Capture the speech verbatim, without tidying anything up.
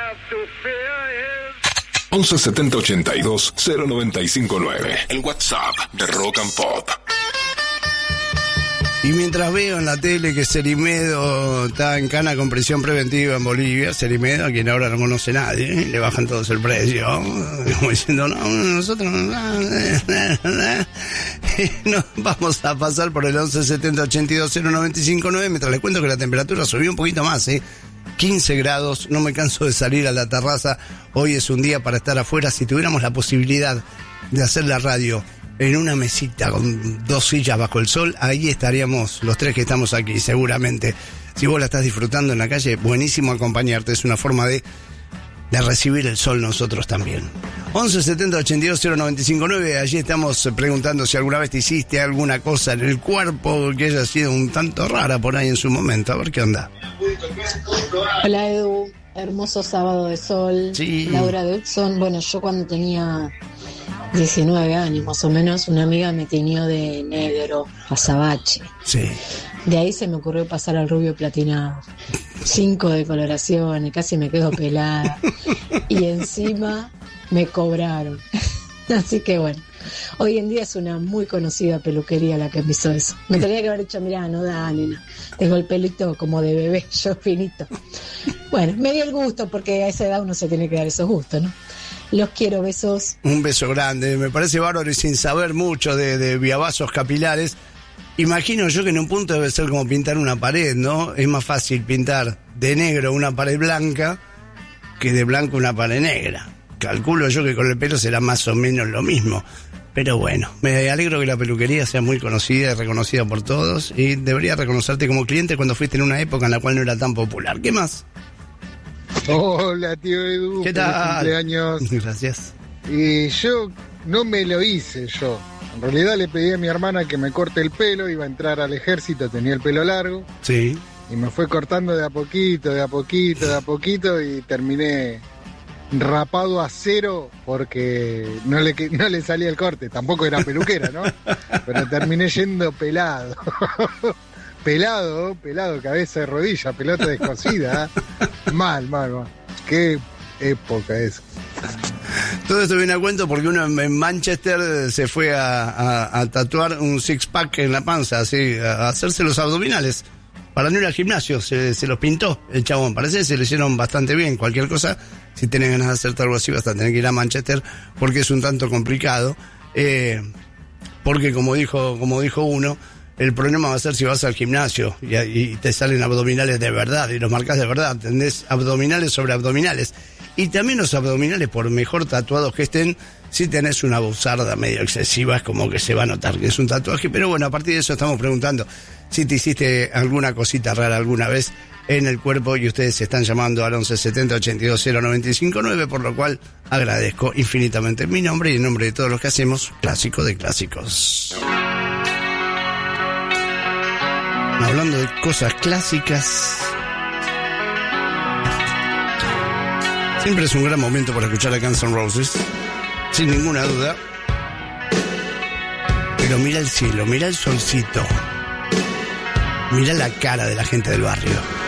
once setenta ochenta y dos cero noventa y cinco nueve. El WhatsApp de Rock and Pop. Y mientras veo en la tele que Cerimedo está en cana con prisión preventiva en Bolivia, Cerimedo, a quien ahora no conoce nadie, ¿eh? Le bajan todos el precio, como diciendo, no, nosotros no, no, vamos a pasar por el once setenta ochenta y dos cero noventa y cinco nueve, mientras les cuento que la temperatura subió un poquito más, ¿eh? quince grados, no me canso de salir a la terraza, hoy es un día para estar afuera. Si tuviéramos la posibilidad de hacer la radio en una mesita con dos sillas bajo el sol, ahí estaríamos los tres que estamos aquí, seguramente. Si vos la estás disfrutando en la calle, buenísimo acompañarte, es una forma de, de recibir el sol nosotros también. once setenta ochenta y dos cero noventa y cinco nueve, allí estamos preguntando si alguna vez te hiciste alguna cosa en el cuerpo que haya sido un tanto rara por ahí en su momento, a ver qué onda. Hola Edu, hermoso sábado de sol, sí. Laura de Hudson. Bueno, yo cuando tenía diecinueve años más o menos, una amiga me tiñó de negro, azabache. Sí. De ahí se me ocurrió pasar al rubio platinado. Cinco decoloraciones, casi me quedo pelada. Y encima me cobraron. Así que bueno, hoy en día es una muy conocida peluquería la que me hizo eso. Me tenía que haber dicho, mirá, no da, nena, tengo el pelito como de bebé, yo finito. Bueno, me dio el gusto porque a esa edad uno se tiene que dar esos gustos, ¿no? Los quiero, besos. Un beso grande, me parece bárbaro y sin saber mucho de, de viabazos capilares. Imagino yo que en un punto debe ser como pintar una pared, ¿no? Es más fácil pintar de negro una pared blanca que de blanco una pared negra. Calculo yo que con el pelo será más o menos lo mismo. Pero bueno, me alegro que la peluquería sea muy conocida y reconocida por todos. Y debería reconocerte como cliente cuando fuiste en una época en la cual no era tan popular. ¿Qué más? Hola, tío Edu. ¿Qué tal? Cumpleaños. Gracias. Y yo no me lo hice yo. En realidad le pedí a mi hermana que me corte el pelo, iba a entrar al ejército, tenía el pelo largo. Sí. Y me fue cortando de a poquito, de a poquito, de a poquito y terminé rapado a cero porque no le, no le salía el corte. Tampoco era peluquera, ¿no? Pero terminé yendo pelado. Pelado, pelado, cabeza de rodilla, pelota descosida. ¿eh? Mal, mal, mal. Qué época es. Todo esto viene a cuento porque uno en Manchester se fue a, a, a tatuar un six-pack en la panza, así, a hacerse los abdominales. Para no ir al gimnasio, se, se los pintó el chabón. Parece que se lo hicieron bastante bien. Cualquier cosa, si tienen ganas de hacerte algo así, vas a tener que ir a Manchester porque es un tanto complicado. Eh, porque como dijo, como dijo uno, el problema va a ser si vas al gimnasio y, y te salen abdominales de verdad y los marcas de verdad, ¿entendés? Abdominales sobre abdominales. Y también los abdominales, por mejor tatuados que estén, si tenés una buzarda medio excesiva, es como que se va a notar que es un tatuaje. Pero bueno, a partir de eso estamos preguntando si te hiciste alguna cosita rara alguna vez en el cuerpo y ustedes se están llamando al once setenta ochenta y dos cero noventa y cinco nueve, por lo cual agradezco infinitamente mi nombre y en nombre de todos los que hacemos Clásico de Clásicos. Hablando de cosas clásicas, siempre es un gran momento para escuchar a Guns N' Roses, sin ninguna duda. Pero mira el cielo, mira el solcito, mira la cara de la gente del barrio.